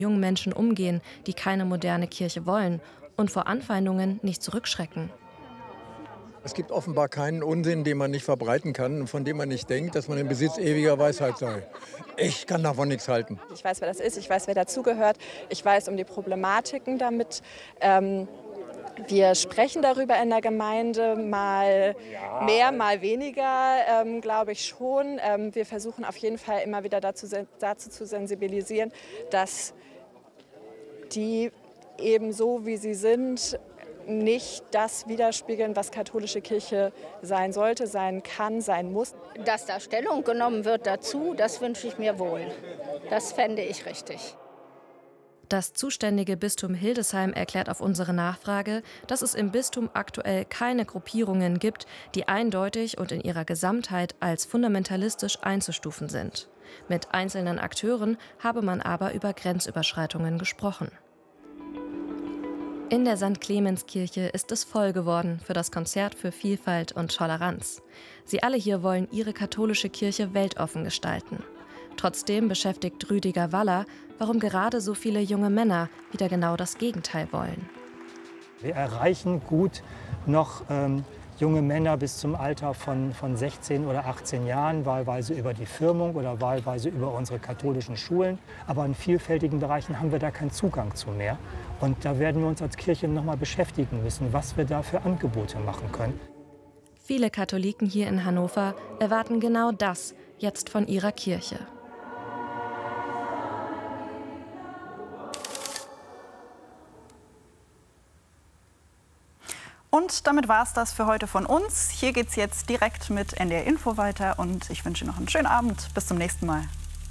jungen Menschen umgehen, die keine moderne Kirche wollen und vor Anfeindungen nicht zurückschrecken. Es gibt offenbar keinen Unsinn, den man nicht verbreiten kann und von dem man nicht denkt, dass man im Besitz ewiger Weisheit sei. Ich kann davon nichts halten. Ich weiß, wer das ist, ich weiß, wer dazugehört, ich weiß um die Problematiken damit. Wir sprechen darüber in der Gemeinde, mal mehr, mal weniger, glaube ich schon. Wir versuchen auf jeden Fall immer wieder dazu zu sensibilisieren, dass die eben so, wie sie sind, nicht das widerspiegeln, was katholische Kirche sein sollte, sein kann, sein muss. Dass da Stellung genommen wird dazu, das wünsche ich mir wohl. Das fände ich richtig. Das zuständige Bistum Hildesheim erklärt auf unsere Nachfrage, dass es im Bistum aktuell keine Gruppierungen gibt, die eindeutig und in ihrer Gesamtheit als fundamentalistisch einzustufen sind. Mit einzelnen Akteuren habe man aber über Grenzüberschreitungen gesprochen. In der St. Clemenskirche ist es voll geworden für das Konzert für Vielfalt und Toleranz. Sie alle hier wollen ihre katholische Kirche weltoffen gestalten. Trotzdem beschäftigt Rüdiger Waller, warum gerade so viele junge Männer wieder genau das Gegenteil wollen. Wir erreichen gut noch junge Männer bis zum Alter von 16 oder 18 Jahren, wahlweise über die Firmung oder wahlweise über unsere katholischen Schulen. Aber in vielfältigen Bereichen haben wir da keinen Zugang zu mehr. Und da werden wir uns als Kirche noch mal beschäftigen müssen, was wir da für Angebote machen können. Viele Katholiken hier in Hannover erwarten genau das jetzt von ihrer Kirche. Und damit war es das für heute von uns. Hier geht es jetzt direkt mit NDR Info weiter und ich wünsche noch einen schönen Abend. Bis zum nächsten Mal.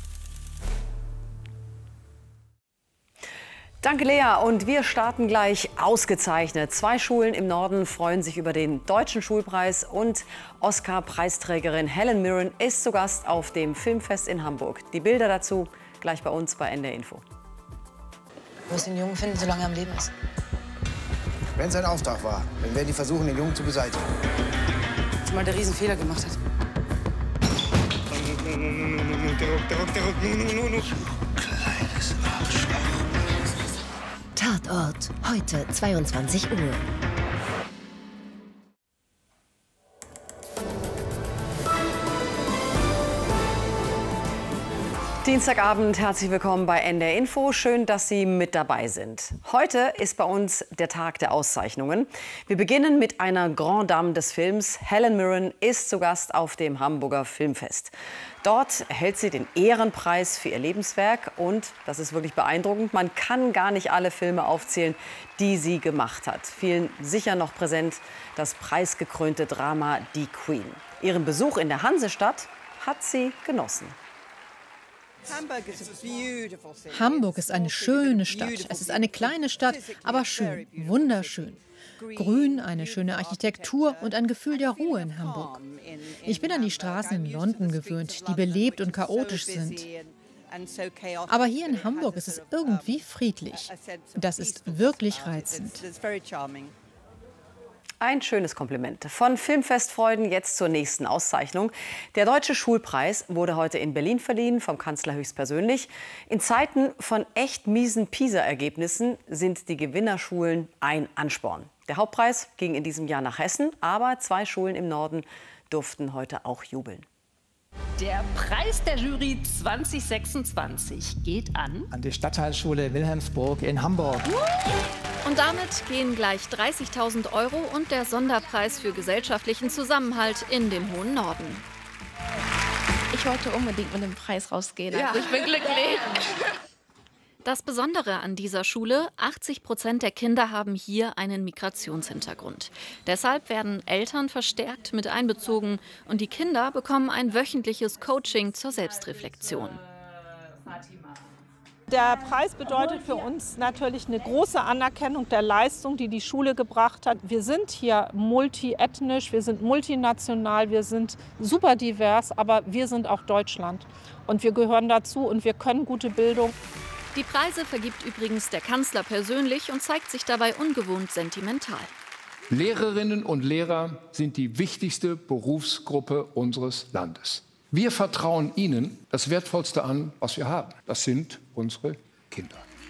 Danke, Lea. Und wir starten gleich ausgezeichnet. 2 Schulen im Norden freuen sich über den Deutschen Schulpreis und Oscar-Preisträgerin Helen Mirren ist zu Gast auf dem Filmfest in Hamburg. Die Bilder dazu gleich bei uns bei NDR Info. Du wirst den Jungen finden, solange er am Leben ist. Wenn es ein Auftrag war, dann werden die versuchen, den Jungen zu beseitigen. Als mal der Riesenfehler gemacht hat. Kleines Arschloch. Tatort, heute 22 Uhr. Dienstagabend, herzlich willkommen bei NDR Info. Schön, dass Sie mit dabei sind. Heute ist bei uns der Tag der Auszeichnungen. Wir beginnen mit einer Grand Dame des Films. Helen Mirren ist zu Gast auf dem Hamburger Filmfest. Dort erhält sie den Ehrenpreis für ihr Lebenswerk und, das ist wirklich beeindruckend, man kann gar nicht alle Filme aufzählen, die sie gemacht hat. Vielen sicher noch präsent das preisgekrönte Drama Die Queen. Ihren Besuch in der Hansestadt hat sie genossen. Hamburg ist eine schöne Stadt. Es ist eine kleine Stadt, aber schön, wunderschön. Grün, eine schöne Architektur und ein Gefühl der Ruhe in Hamburg. Ich bin an die Straßen in London gewöhnt, die belebt und chaotisch sind. Aber hier in Hamburg ist es irgendwie friedlich. Das ist wirklich reizend. Ein schönes Kompliment. Von Filmfestfreuden jetzt zur nächsten Auszeichnung. Der Deutsche Schulpreis wurde heute in Berlin verliehen, vom Kanzler höchstpersönlich. In Zeiten von echt miesen PISA-Ergebnissen sind die Gewinnerschulen ein Ansporn. Der Hauptpreis ging in diesem Jahr nach Hessen, aber 2 Schulen im Norden durften heute auch jubeln. Der Preis der Jury 2026 geht an die Stadtteilschule Wilhelmsburg in Hamburg. Und damit gehen gleich 30.000 € und der Sonderpreis für gesellschaftlichen Zusammenhalt in den hohen Norden. Ich wollte unbedingt mit dem Preis rausgehen, also ich bin glücklich. Das Besondere an dieser Schule, 80% der Kinder haben hier einen Migrationshintergrund. Deshalb werden Eltern verstärkt mit einbezogen und die Kinder bekommen ein wöchentliches Coaching zur Selbstreflexion. Der Preis bedeutet für uns natürlich eine große Anerkennung der Leistung, die die Schule gebracht hat. Wir sind hier multiethnisch, wir sind multinational, wir sind super divers, aber wir sind auch Deutschland. Und wir gehören dazu und wir können gute Bildung. Die Preise vergibt übrigens der Kanzler persönlich und zeigt sich dabei ungewohnt sentimental. Lehrerinnen und Lehrer sind die wichtigste Berufsgruppe unseres Landes. Wir vertrauen ihnen das Wertvollste an, was wir haben. Das sind unsere Kinder.